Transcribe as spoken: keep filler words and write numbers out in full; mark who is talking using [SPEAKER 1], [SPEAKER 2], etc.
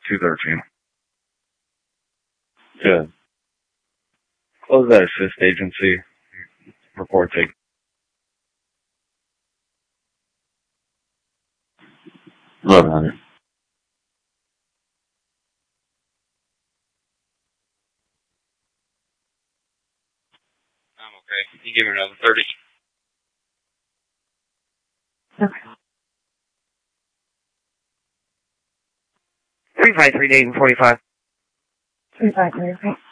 [SPEAKER 1] two thirteen. Good. Close that assist agency. Report take. eleven hundred. I'm okay. You give me another thirty.
[SPEAKER 2] Okay. three five three, Dayton, forty-five. three five three, okay.